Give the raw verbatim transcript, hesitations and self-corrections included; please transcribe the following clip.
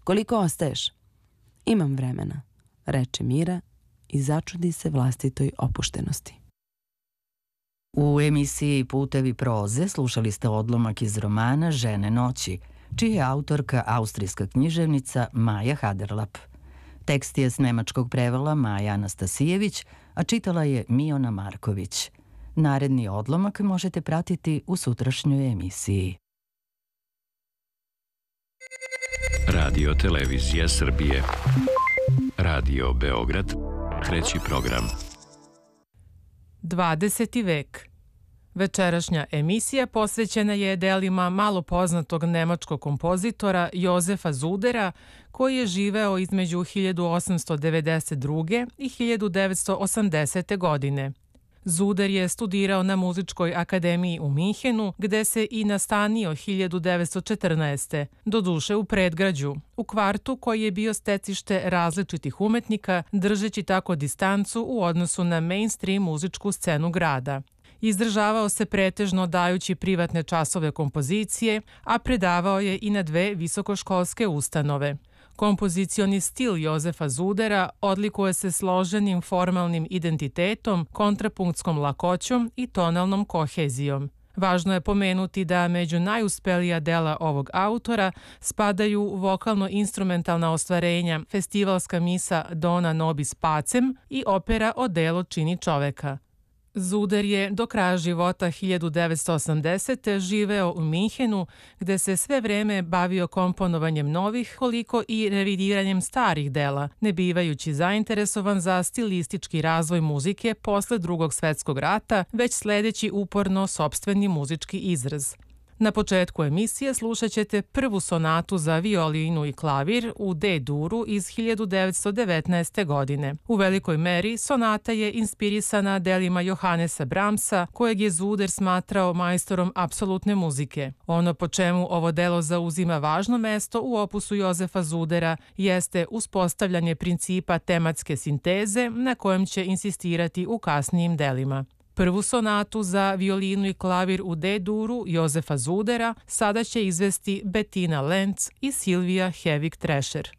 Koliko ostaješ? Imam vremena, reče Mira i začudi se vlastitoj opuštenosti. U emisiji Putevi proze slušali ste odlomak iz romana Žene noći, čija je autorka austrijska književnica Maja Haderlap. Tekst je s nemačkog prevela Maja Anastasijević, a čitala je Miona Marković. Naredni odlomak možete pratiti u sutrašnjoj emisiji. Radio Televizija Srbije. Radio Beograd. Treći program. dvadeseti vek. Večerašnja emisija posvećena je delima malo poznatog nemačkog kompozitora Jozefa Zudera, koji je živeo između hiljadu osamsto devedeset druge. i hiljadu devetsto osamdesete. godine. Zuder je studirao na Muzičkoj akademiji u Minhenu, gde se i nastanio hiljadu devetsto četrnaeste. doduše u predgrađu, u kvartu koji je bio stecište različitih umetnika, držeći tako distancu u odnosu na mainstream muzičku scenu grada. Izdržavao se pretežno dajući privatne časove kompozicije, a predavao je i na dve visokoškolske ustanove. Kompozicioni stil Jozefa Zudera odlikuje se složenim formalnim identitetom, kontrapunktskom lakoćom i tonalnom kohezijom. Važno je pomenuti da među najuspelija dela ovog autora spadaju vokalno-instrumentalna ostvarenja Festivalska misa Dona nobis pacem i opera Odelo čini čoveka. Zuder je do kraja života hiljadu devetsto osamdesete. živeo u Minhenu, gde se sve vreme bavio komponovanjem novih, koliko i revidiranjem starih dela, ne bivajući zainteresovan za stilistički razvoj muzike posle Drugog svetskog rata, već sledeći uporno sopstveni muzički izraz. Na početku emisije slušat ćete prvu sonatu za violinu i klavir u D-duru iz hiljadu devetsto devetnaeste. godine. U velikoj meri sonata je inspirisana delima Johannesa Brahmsa, kojeg je Zuder smatrao majstorom apsolutne muzike. Ono po čemu ovo delo zauzima važno mesto u opusu Jozefa Zudera jeste uspostavljanje principa tematske sinteze na kojem će insistirati u kasnijim delima. Prvu sonatu za violinu i klavir u D-duru Jozefa Zudera sada će izvesti Bettina Lenz i Silvija Hevig-Trescher.